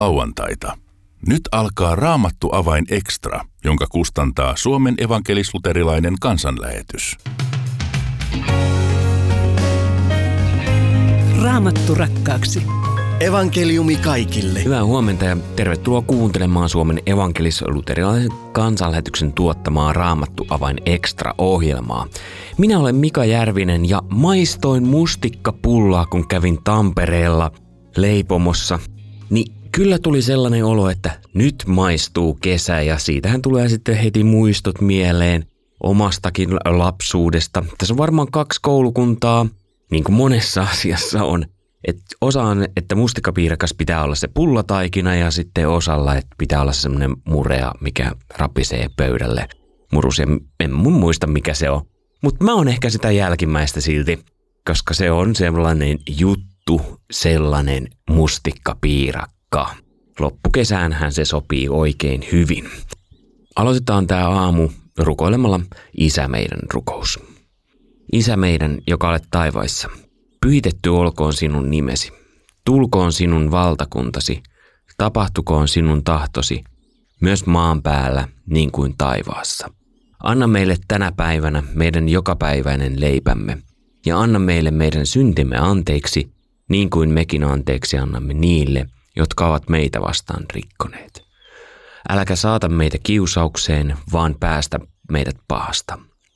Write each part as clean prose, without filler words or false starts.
Lauantaita. Nyt alkaa Raamattu Avain Extra, jonka kustantaa Suomen evankelis-luterilainen kansanlähetys. Raamattu rakkaaksi. Evankeliumi kaikille. Hyvää huomenta ja tervetuloa kuuntelemaan Suomen evankelis-luterilaisen kansanlähetyksen tuottamaa Raamattu Avain Extra-ohjelmaa. Minä olen Mika Järvinen ja maistoin mustikkapullaa, kun kävin Tampereella leipomossa. Niin kyllä tuli sellainen olo, että nyt maistuu kesä ja siitähän tulee sitten heti muistot mieleen omastakin lapsuudesta. Tässä on varmaan 2 koulukuntaa, niin kuin monessa asiassa on. Osa on, että mustikkapiirakas pitää olla se pullataikina ja sitten osalla, että pitää olla semmoinen murea, mikä rapisee pöydälle murusia. En muista mikä se on, mutta mä oon ehkä sitä jälkimmäistä silti, koska se on sellainen juttu, sellainen mustikkapiirakka. Loppukesäänhän se sopii oikein hyvin. Aloitetaan tää aamu rukoilemalla Isä meidän rukous. Isä meidän, joka olet taivaissa. Pyhitetty olkoon sinun nimesi, tulkoon sinun valtakuntasi, tapahtukoon sinun tahtosi, myös maan päällä niin kuin taivaassa. Anna meille tänä päivänä meidän jokapäiväinen leipämme, ja anna meille meidän syntimme anteeksi, niin kuin mekin anteeksi annamme niille, jotka ovat meitä vastaan rikkoneet. Äläkä saata meitä kiusaukseen, vaan päästä meidät pahasta.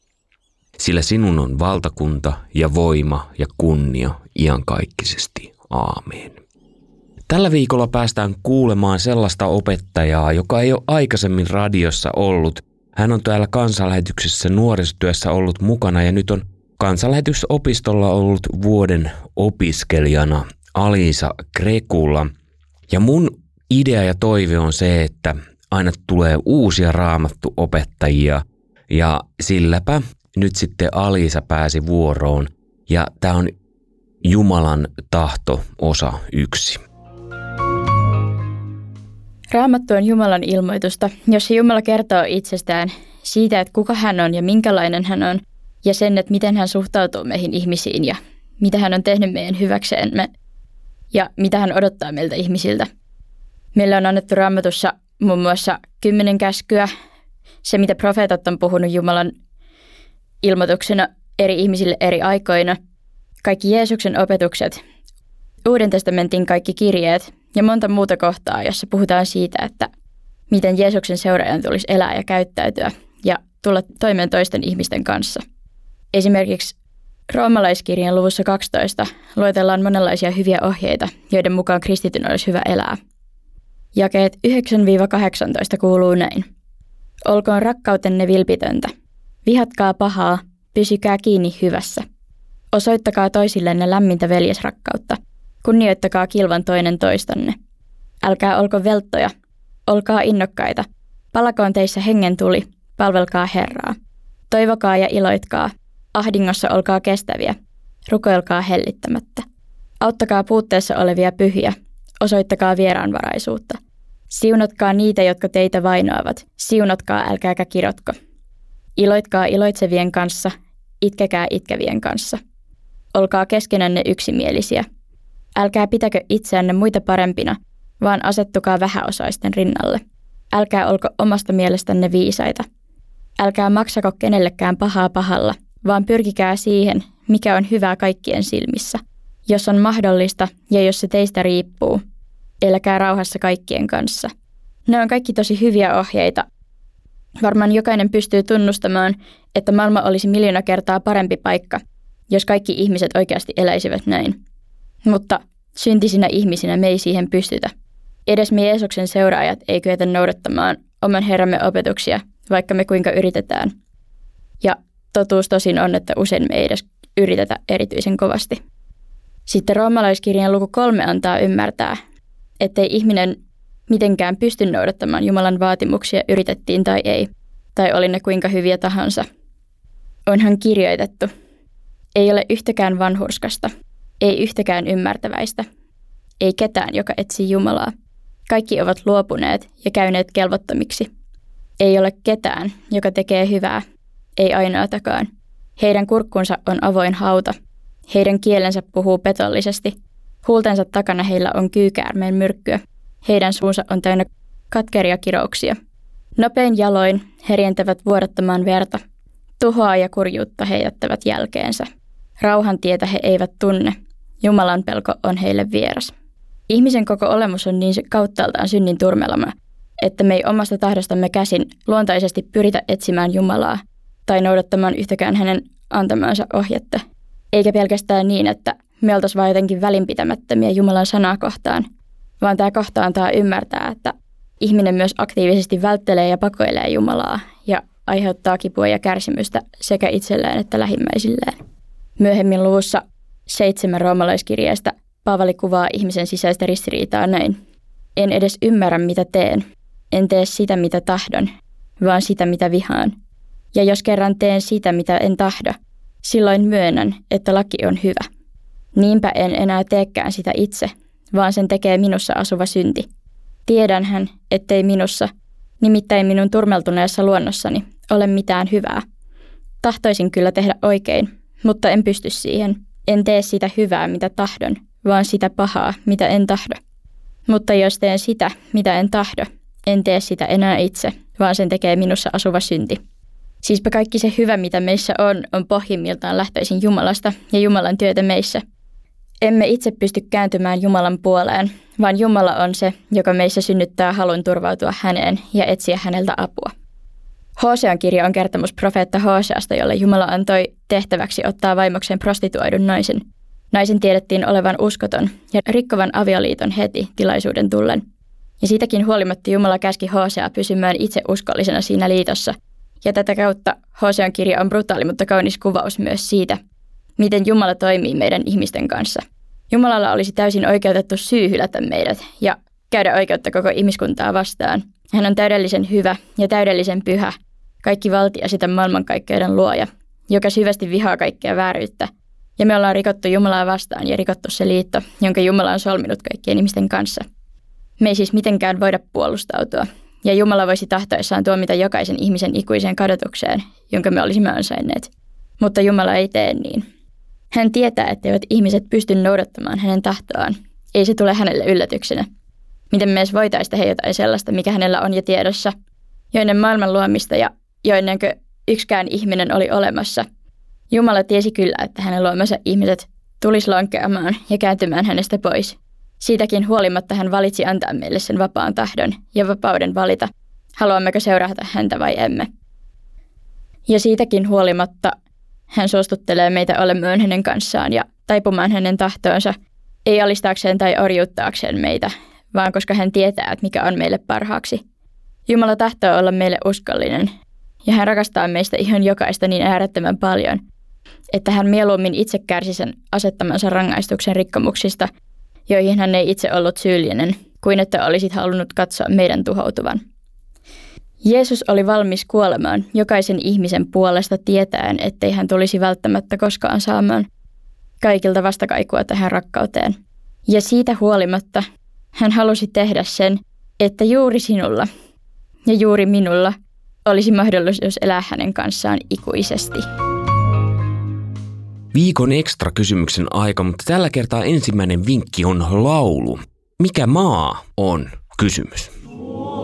Sillä sinun on valtakunta ja voima ja kunnia iankaikkisesti. Aamen. Tällä viikolla päästään kuulemaan sellaista opettajaa, joka ei ole aikaisemmin radiossa ollut. Hän on täällä kansanlähetyksessä nuorisotyössä ollut mukana ja nyt on kansanlähetysopistolla ollut vuoden opiskelijana Aliisa Krekula. Ja mun idea ja toive on se, että aina tulee uusia raamattuopettajia ja silläpä nyt sitten Aliisa pääsi vuoroon ja tämä on Jumalan tahto osa 1. Raamattu on Jumalan ilmoitusta, jossa Jumala kertoo itsestään siitä, että kuka hän on ja minkälainen hän on ja sen, että miten hän suhtautuu meihin ihmisiin ja mitä hän on tehnyt meidän hyväksemme ja mitä hän odottaa meiltä ihmisiltä. Meille on annettu Raamatussa muun muassa 10 käskyä, se mitä profeetat on puhunut Jumalan ilmoituksena eri ihmisille eri aikoina, kaikki Jeesuksen opetukset, Uuden testamentin kaikki kirjeet ja monta muuta kohtaa, jossa puhutaan siitä, että miten Jeesuksen seuraajan tulisi elää ja käyttäytyä ja tulla toimeen toisten ihmisten kanssa. Esimerkiksi Roomalaiskirjan luvussa 12 luetellaan monenlaisia hyviä ohjeita, joiden mukaan kristityn olisi hyvä elää. Jakeet 9-18 kuuluu näin. Olkoon rakkautenne vilpitöntä. Vihatkaa pahaa, pysykää kiinni hyvässä. Osoittakaa toisillenne lämmintä veljesrakkautta. Kunnioittakaa kilvan toinen toistanne. Älkää olko velttoja, olkaa innokkaita. Palakoon teissä hengen tuli, palvelkaa Herraa. Toivokaa ja iloitkaa. Ahdingossa olkaa kestäviä. Rukoilkaa hellittämättä. Auttakaa puutteessa olevia pyhiä. Osoittakaa vieraanvaraisuutta. Siunatkaa niitä, jotka teitä vainoavat. Siunatkaa, älkääkä kirotko. Iloitkaa iloitsevien kanssa, itkekää itkevien kanssa. Olkaa keskenänne yksimielisiä. Älkää pitäkö itseänne muita parempina, vaan asettukaa vähäosaisten rinnalle. Älkää olko omasta mielestänne viisaita. Älkää maksako kenellekään pahaa pahalla, vaan pyrkikää siihen, mikä on hyvää kaikkien silmissä. Jos on mahdollista ja jos se teistä riippuu, eläkää rauhassa kaikkien kanssa. Ne on kaikki tosi hyviä ohjeita. Varmaan jokainen pystyy tunnustamaan, että maailma olisi 1,000,000 kertaa parempi paikka, jos kaikki ihmiset oikeasti eläisivät näin. Mutta syntisinä ihmisinä me ei siihen pystytä. Edes me Jeesuksen seuraajat ei kyetä noudattamaan oman Herramme opetuksia, vaikka me kuinka yritetään. Ja totuus tosin on, että usein me ei edes yritetä erityisen kovasti. Sitten Roomalaiskirjan luku 3 antaa ymmärtää, ettei ihminen mitenkään pysty noudattamaan Jumalan vaatimuksia, yritettiin tai ei, tai oli ne kuinka hyviä tahansa. Onhan kirjoitettu. Ei ole yhtäkään vanhurskasta, ei yhtäkään ymmärtäväistä, ei ketään, joka etsii Jumalaa. Kaikki ovat luopuneet ja käyneet kelvottomiksi. Ei ole ketään, joka tekee hyvää, ei ainoatakaan. Heidän kurkkunsa on avoin hauta. Heidän kielensä puhuu petollisesti. Huultensa takana heillä on kyykäärmeen myrkkyä. heidän suunsa on täynnä katkeria kirouksia. Nopein jaloin he rientävät vuodattamaan verta. Tuhoa ja kurjuutta he jättävät jälkeensä. Rauhan tietä he eivät tunne. Jumalan pelko on heille vieras. Ihmisen koko olemus on niin kauttaaltaan synnin turmelama, että me ei omasta tahdostamme käsin luontaisesti pyritä etsimään Jumalaa tai noudattamaan yhtäkään hänen antamaansa ohjetta. Eikä pelkästään niin, että me oltaisiin vain jotenkin välinpitämättömiä Jumalan sanaa kohtaan, vaan tämä kohta antaa ymmärtää, että ihminen myös aktiivisesti välttelee ja pakoilee Jumalaa ja aiheuttaa kipua ja kärsimystä sekä itselleen että lähimmäisilleen. Myöhemmin luvussa 7 roomalaiskirjeestä Paavali kuvaa ihmisen sisäistä ristiriitaa näin. En edes ymmärrä, mitä teen. En tee sitä, mitä tahdon, vaan sitä, mitä vihaan. Ja jos kerran teen sitä, mitä en tahdo, silloin myönnän, että laki on hyvä. Niinpä en enää teekään sitä itse, vaan sen tekee minussa asuva synti. Tiedänhän, ettei minussa, nimittäin minun turmeltuneessa luonnossani, ole mitään hyvää. Tahtoisin kyllä tehdä oikein, mutta en pysty siihen. En tee sitä hyvää, mitä tahdon, vaan sitä pahaa, mitä en tahdo. Mutta jos teen sitä, mitä en tahdo, en tee sitä enää itse, vaan sen tekee minussa asuva synti. Siispä kaikki se hyvä, mitä meissä on pohjimmiltaan lähtöisin Jumalasta ja Jumalan työtä meissä. Emme itse pysty kääntymään Jumalan puoleen, vaan Jumala on se, joka meissä synnyttää halun turvautua häneen ja etsiä häneltä apua. Hosean kirja on kertomus profeetta Hoseasta, jolle Jumala antoi tehtäväksi ottaa vaimokseen prostituoidun naisen. Naisen tiedettiin olevan uskoton ja rikkovan avioliiton heti tilaisuuden tullen. Ja siitäkin huolimatta Jumala käski Hoseaa pysymään itse uskollisena siinä liitossa. Ja tätä kautta Hosean kirja on brutaali, mutta kaunis kuvaus myös siitä, miten Jumala toimii meidän ihmisten kanssa. Jumalalla olisi täysin oikeutettu syy hylätä meidät ja käydä oikeutta koko ihmiskuntaa vastaan. Hän on täydellisen hyvä ja täydellisen pyhä, kaikki valtia sitä maailmankaikkeuden luoja, joka syvästi vihaa kaikkea vääryyttä. Ja me ollaan rikottu Jumalaa vastaan ja rikottu se liitto, jonka Jumala on solminut kaikkien ihmisten kanssa. Me ei siis mitenkään voida puolustautua, ja Jumala voisi tahtoessaan tuomita jokaisen ihmisen ikuiseen kadotukseen, jonka me olisimme ansainneet. Mutta Jumala ei tee niin. Hän tietää, etteivät ihmiset pysty noudattamaan hänen tahtoaan. Ei se tule hänelle yllätyksenä. Miten me edes voitaisiin tehdä jotain sellaista, mikä hänellä on jo tiedossa, jo ennen maailman luomista ja jo ennen kuin yksikään ihminen oli olemassa. Jumala tiesi kyllä, että hänen luomansa ihmiset tulisi lankeamaan ja kääntymään hänestä pois. Siitäkin huolimatta hän valitsi antaa meille sen vapaan tahdon ja vapauden valita, haluammeko seurata häntä vai emme. Ja siitäkin huolimatta hän suostuttelee meitä olemaan hänen kanssaan ja taipumaan hänen tahtoonsa, ei alistaakseen tai orjuuttaakseen meitä, vaan koska hän tietää, että mikä on meille parhaaksi. Jumala tahtoo olla meille uskollinen, ja hän rakastaa meistä ihan jokaista niin äärettömän paljon, että hän mieluummin itse kärsi sen asettamansa rangaistuksen rikkomuksista, joihin hän ei itse ollut syyllinen, kuin että olisit halunnut katsoa meidän tuhoutuvan. Jeesus oli valmis kuolemaan jokaisen ihmisen puolesta tietäen, ettei hän tulisi välttämättä koskaan saamaan kaikilta vastakaikua tähän rakkauteen. Ja siitä huolimatta hän halusi tehdä sen, että juuri sinulla ja juuri minulla olisi mahdollisuus elää hänen kanssaan ikuisesti. Viikon ekstra kysymyksen aika, mutta tällä kertaa ensimmäinen vinkki on laulu. Mikä maa on kysymys?